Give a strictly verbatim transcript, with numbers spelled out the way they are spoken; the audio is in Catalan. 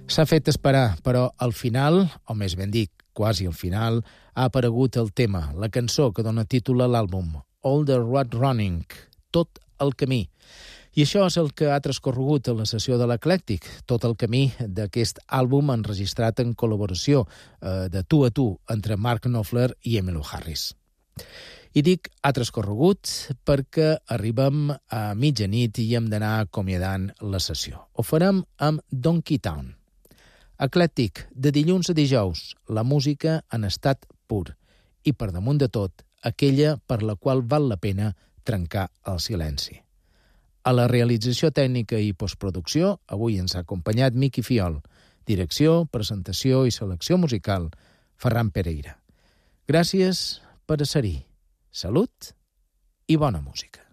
S'ha fet esperar, però al final, o més ben dit, quasi al final, ha aparegut el tema, la cançó que dona títol a l'àlbum, All the Road Running, tot el camí. I això és el que ha transcorregut a la sessió de l'Eclèctic, tot el camí d'aquest àlbum enregistrat en col·laboració eh, de tu a tu entre Mark Knopfler i Emmylou Harris. I dic ha transcorregut perquè arribem a mitjanit i hem d'anar acomiadant la sessió. Ho farem amb Donkey Town. Eclèctic, de dilluns a dijous, la música en estat pur i, per damunt de tot, aquella per la qual val la pena trencar el silenci. A la realització tècnica i postproducció, avui ens ha acompanyat Miqui Fiol. Direcció, presentació i selecció musical, Ferran Pereira. Gràcies per ser-hi. Salut i bona música.